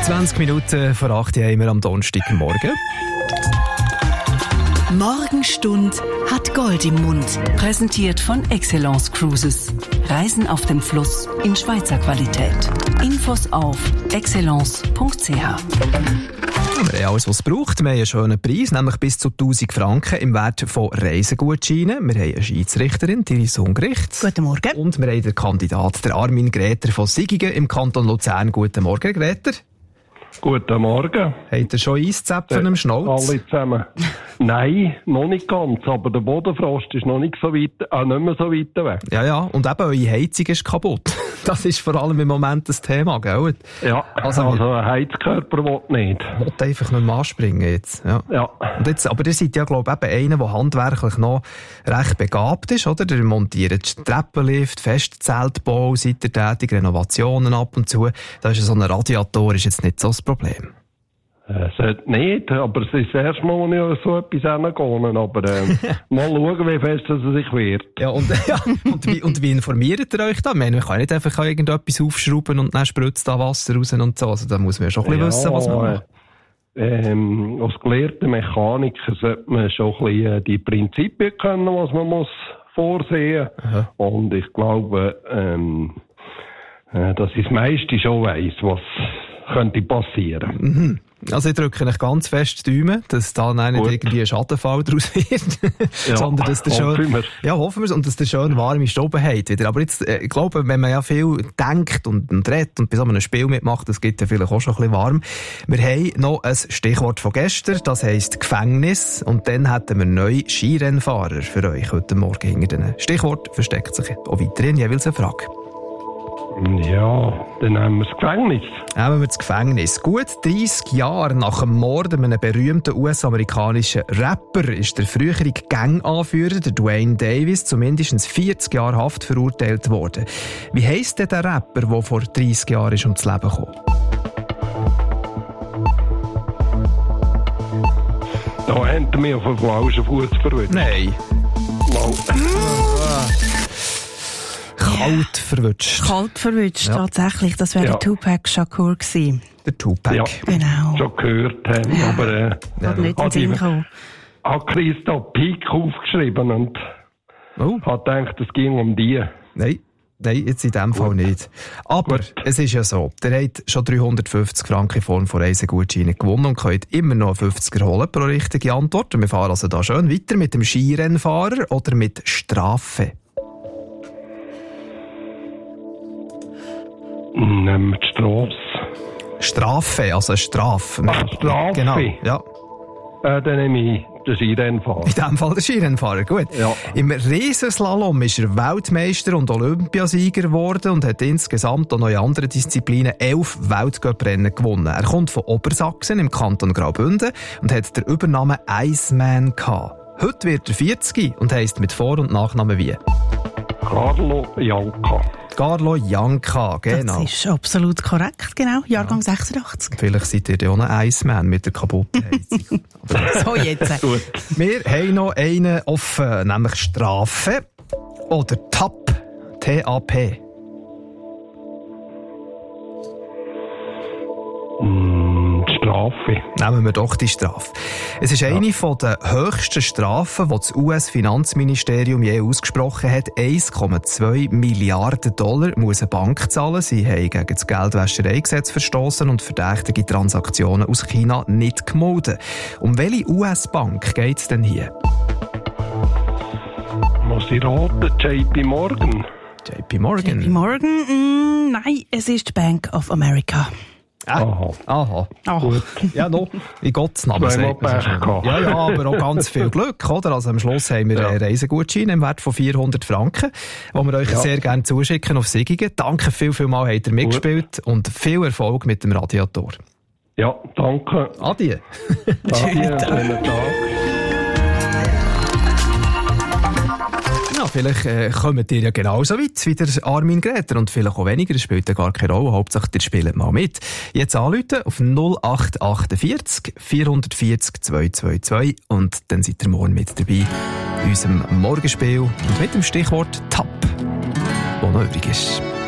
20 Minuten vor 8 Uhr haben wir am Donnerstagmorgen. Morgenstund hat Gold im Mund. Präsentiert von Excellence Cruises. Reisen auf dem Fluss in Schweizer Qualität. Infos auf excellence.ch. Wir haben alles, was es braucht. Wir haben einen schönen Preis, nämlich bis zu 1000 Franken im Wert von Reisegutscheinen. Wir haben eine Schiedsrichterin, Iris Ungericht. Guten Morgen. Und wir haben den Kandidat, der Armin Gräter von Sigigen im Kanton Luzern. Guten Morgen, Gräter. Guten Morgen. Habt ihr schon Eiszäpfen am Schnauz? Alle zusammen. Nein, noch nicht ganz, aber der Bodenfrost ist noch nicht so weit, nicht mehr so weit weg. Ja, und eben eure Heizung ist kaputt. Das ist vor allem im Moment das Thema, gell? Ja, also ein Heizkörper will nicht. Will einfach nicht mehr anspringen jetzt. Ja. Und jetzt, aber ihr seid ja, glaube ich, eben einer, der handwerklich noch recht begabt ist, oder? Ihr montiert Treppenlift, Festzeltbau, seid ihr tätig, Renovationen ab und zu. Da ist so ein Radiator ist jetzt nicht so das Problem. Sollte nicht, aber es ist das erste Mal, wo ich so etwas hingehe. Aber mal schauen, wie fest es sich wird. Ja, und wie informiert ihr euch da? Man kann nicht einfach irgendetwas aufschrauben und dann spritzt da Wasser raus und so. Also da muss man schon ein bisschen wissen, was man macht. Als gelehrter Mechaniker sollte man schon ein bisschen die Prinzipien kennen, was man muss vorsehen. Aha. Und ich glaube, dass ich das meiste schon weiss, was könnte passieren. Mhm. Also ich drücke euch ganz fest die Daumen, dass da nicht irgendwie ein Schadenfall daraus wird, ja, sondern dass der schön, hoffen wir es, und dass der schön warme Stube hat wieder. Aber jetzt, ich glaube, wenn man ja viel denkt und redet und bei so einem Spiel mitmacht, das gibt ja vielleicht auch schon ein bisschen warm. Wir haben noch ein Stichwort von gestern, das heisst Gefängnis, und dann hätten wir neue Skirennfahrer für euch heute Morgen. Hinter diesen Stichwort versteckt sich auch weiterhin jeweils eine Frage. Ja, dann nehmen wir das Gefängnis. Nehmen wir das Gefängnis. Gut 30 Jahre nach dem Mord an einem berühmten US-amerikanischen Rapper ist der frühere Gang-Anführer, der Dwayne Davis, zu mindestens 40 Jahren Haft verurteilt worden. Wie heisst denn der Rapper, der vor 30 Jahren ist ums Leben gekommen? Da haben wir mich auf den falschen Fuß verwirrt. Nein. Kalt verwutscht, tatsächlich. Das wäre der Tupac Shakur gewesen. Der Tupac. Ja, genau. Schon gehört haben, aber hat nicht in den Sinn gekommen. Hat Christa Pik aufgeschrieben und hat gedacht, es ging um die. Nein, jetzt in dem Fall nicht. Aber es ist ja so, ihr habt schon 350 Franken in Form von Reisegutscheinen gewonnen und könnt immer noch 50er holen pro richtige Antwort. Und wir fahren also da schön weiter mit dem Skirennfahrer oder mit Strafe. Nehmen wir die Strasse. Strafe, also Strafe. Strafe? Genau, ja. Dann nehme ich den Skirennfahrer. In dem Fall der Skirennfahrer, gut. Ja. Im Riesenslalom ist er Weltmeister und Olympiasieger geworden und hat insgesamt auch noch in anderen Disziplinen 11 Weltcuprennen gewonnen. Er kommt von Obersachsen im Kanton Graubünden und hat den Übernamen Iceman gehabt. Heute wird er 40 und heisst mit Vor- und Nachnamen wie? Carlo Janka. Carlo Janka, genau. Das ist absolut korrekt, genau. Jahrgang 86. Vielleicht seid ihr ja auch ein Iceman mit der kaputten Heizung. So jetzt. Gut. Wir haben noch einen offen, nämlich Strafe oder TAP. T-A-P. Strafe. Nehmen wir doch die Strafe. Es ist eine von der höchsten Strafen, die das US-Finanzministerium je ausgesprochen hat. 1,2 Milliarden Dollar muss eine Bank zahlen. Sie haben gegen das Geldwäschereigesetz verstoßen und verdächtige Transaktionen aus China nicht gemeldet. Um welche US-Bank geht es denn hier? Muss ich raten? JP Morgan. JP Morgan? JP Morgan? Nein, es ist die Bank of America. Aha. Gut. Ja, noch. In Gottes Namen. Ja, aber auch ganz viel Glück, oder? Also am Schluss haben wir einen Reisegutschein im Wert von 400 Franken, den wir euch sehr gerne zuschicken auf Sigigen. Danke vielmals, habt ihr mitgespielt und viel Erfolg mit dem Radiator. Ja, danke. Adieu. Adieu, schönen Tag. Ja, vielleicht kommt ihr ja genauso weit wie der Armin Gräter und vielleicht auch weniger, das spielt ja gar keine Rolle. Hauptsache, ihr spielt mal mit. Jetzt anrufen auf 0848 440 222 und dann seid ihr morgen mit dabei in unserem Morgenspiel und mit dem Stichwort TAP, das noch übrig ist.